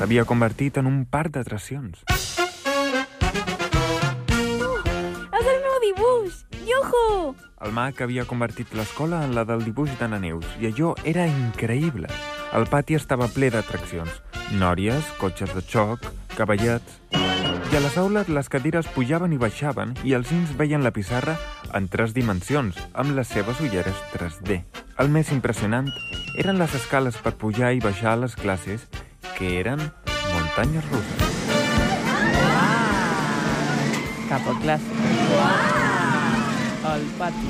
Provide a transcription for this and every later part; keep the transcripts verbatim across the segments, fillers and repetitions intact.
s'havia convertit en un parc d'atraccions. Oh, és el meu dibuix! Iuhu! El mag havia convertit l'escola en la del dibuix d'Anna Neus, i allò era increïble. El pati estava ple d'atraccions. Nòries, cotxes de xoc, cavallets... I a les aules les cadires pujaven i baixaven i els nens veien la pissarra en tres dimensions, amb les seves ulleres tres D. El més impressionant eren les escales per pujar i baixar a les classes, que eren muntanyes russes. Uau! Cap a classe. Uau! Al pati.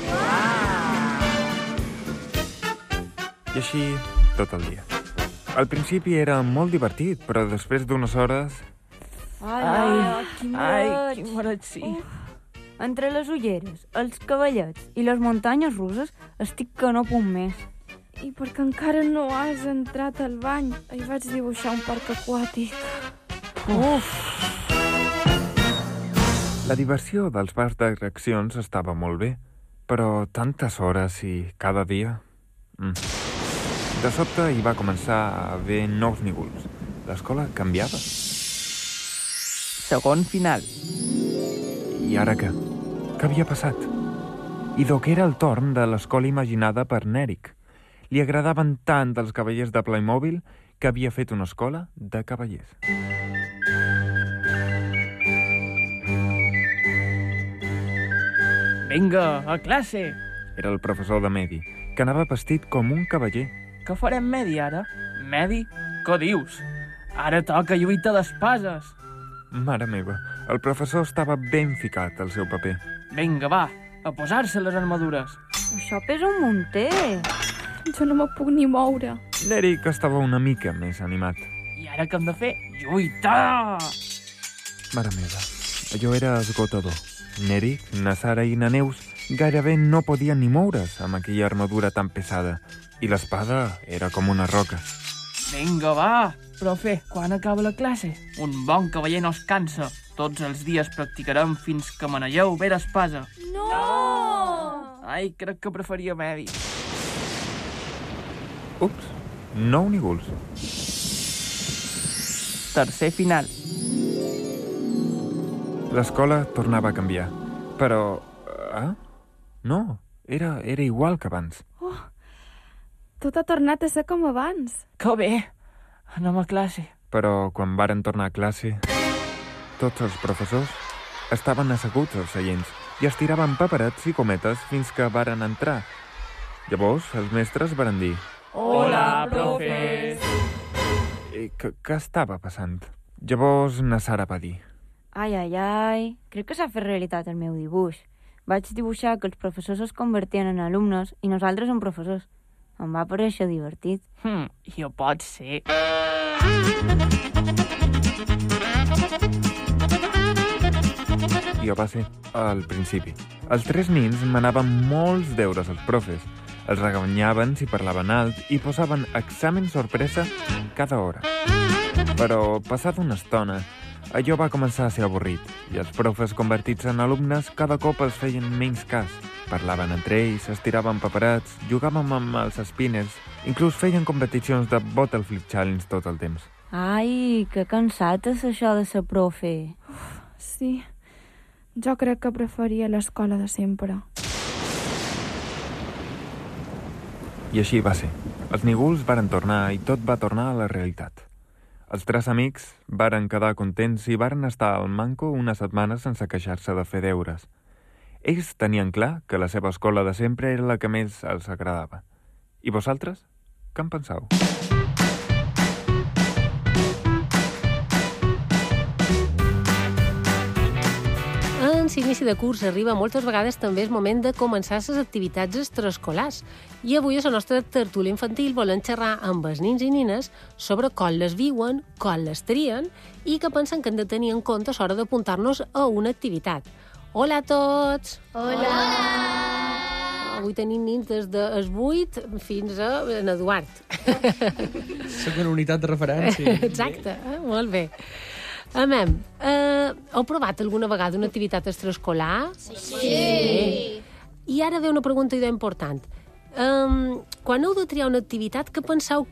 Uau! I així tot el dia. Al principi era molt divertit, però després d'unes hores... Ai, Ai, ai, quin ai, mareig. quin mareig, sí. Uf. Entre les ulleres, els cavallets i les muntanyes russes estic que no puc més. I perquè encara no has entrat al bany, hi vaig dibuixar un parc aquàtic. Uf! La diversió dels parcs d'atraccions estava molt bé, però tantes hores i cada dia... Mm. De sobte hi va començar a haver nous nívols. L'escola canviava. Segon final. I ara què? Què havia passat? I d'o que era el torn de l'escola imaginada per n'Eric. Li agradaven tant els cavallers de Playmobil que havia fet una escola de cavallers. Vinga, a classe. Era el professor de Medi, que anava vestit com un cavaller. Què farem Medi ara? Medi? Què dius? Ara toca lluita d'espases. Mare meva, el professor estava ben ficat al seu paper. Vinga, va, a posar-se les armadures. Això pesa un munter. Jo no me puc ni moure. L'Eric estava una mica més animat. I ara què hem de fer? Lluitar! Mare meva, allò era esgotador. N'Eric, na Sara i na Neus gairebé no podien ni moure's amb aquella armadura tan pesada. I l'espada era com una roca. Vinga, va! Profe, quan acaba la classe? Un bon cavaller no es cansa. Tots els dies practicarem fins que manegeu bé l'espasa. No! Ai, crec que preferia Medi. Ups, nou nívols. Tercer final. L'escola tornava a canviar, però... Ah? No, era, era igual que abans. Oh, tot ha tornat a ser com abans. Que bé! Anem a classe. Però quan varen tornar a classe, tots els professors estaven asseguts als seients i es tiraven paperets i cometes fins que varen entrar. Llavors, els mestres varen dir... Hola, profes! Eh, Què, què estava passant? Llavors, na Sara va dir... Ai, ai, ai, crec que s'ha fet realitat el meu dibuix. Vaig dibuixar que els professors es convertien en alumnes i nosaltres en professors. Em va parèixer divertit. Hm, jo pot ser. I ho va ser, al principi. Els tres nins manaven molts deures als profes. Els reganyaven si parlaven alt i posaven examen sorpresa cada hora. Però, passada una estona, allò va començar a ser avorrit i els profes convertits en alumnes cada cop els feien menys cas. Parlaven entre ells, estiraven paperats, jugaven amb els spinners, inclús feien competicions de Bottle Flip Challenge tot el temps. Ai, que cansat és això de ser profe. Uf, sí, jo crec que preferia l'escola de sempre. I així va ser. Els nívols varen tornar i tot va tornar a la realitat. Els tres amics varen quedar contents i varen estar al manco una setmana sense queixar-se de fer deures. Ells tenien clar que la seva escola de sempre era la que més els agradava. I vosaltres? Què en penseu? En l'inici de curs arriba moltes vegades també el moment de començar les activitats extraescolars. I avui a la nostra tertúlia infantil volem xerrar amb els nins i nines sobre com les viuen, com les trien i què pensen que hem de tenir en compte a l'hora d'apuntar-nos a una activitat. Hola a tots! Hola! Avui tenim nins des dels vuit fins a en Eduard. Soc una unitat de referència. Exacte, eh? Molt bé. Amem, eh, heu provat alguna vegada una activitat extraescolar? Sí. sí. I ara ve una pregunta idea important. Um, quan heu de triar una activitat, què penseu